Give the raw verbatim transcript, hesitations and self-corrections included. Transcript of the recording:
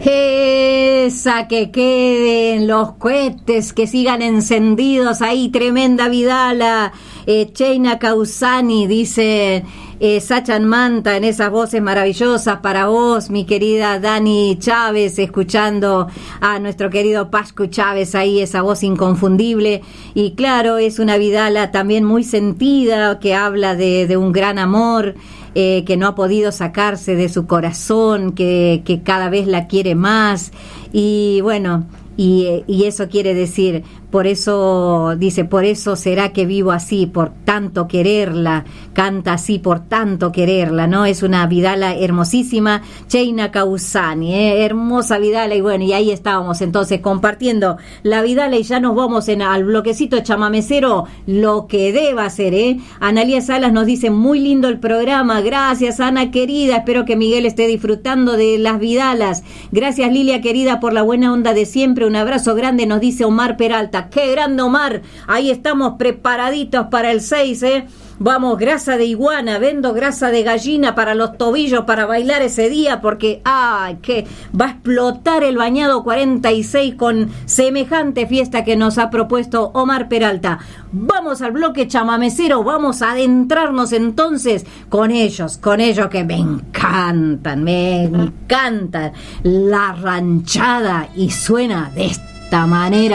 Esa, que queden los cohetes, que sigan encendidos ahí, tremenda vidala. eh, Cheina Causani dice, eh, Sachan Manta, en esas voces maravillosas para vos, mi querida Dani Chávez, escuchando a nuestro querido Pascu Chávez ahí, esa voz inconfundible. Y claro, es una vidala también muy sentida, que habla de, de un gran amor, eh, que no ha podido sacarse de su corazón, que, que cada vez la quiere más. Y bueno, y, y eso quiere decir, por eso dice, por eso será que vivo así, por tanto quererla, canta así por tanto quererla, ¿no? Es una vidala hermosísima, Cheina Causani, ¿eh? Hermosa vidala. Y bueno, y ahí estábamos entonces compartiendo la vidala, y ya nos vamos en, al bloquecito chamamecero, lo que deba ser, ¿eh? Analía Salas nos dice, muy lindo el programa, gracias Ana querida, espero que Miguel esté disfrutando de las vidalas, gracias Lilia querida por la buena onda de siempre, un abrazo grande, nos dice Omar Peralta. Qué grande Omar, ahí estamos preparaditos para el seis, ¿eh? Vamos, grasa de iguana, vendo grasa de gallina para los tobillos para bailar ese día, porque ay, que va a explotar el bañado cuarenta y seis con semejante fiesta que nos ha propuesto Omar Peralta. Vamos al bloque chamamecero, vamos a adentrarnos entonces con ellos, con ellos que me encantan, me encantan, la ranchada, y suena de esta manera.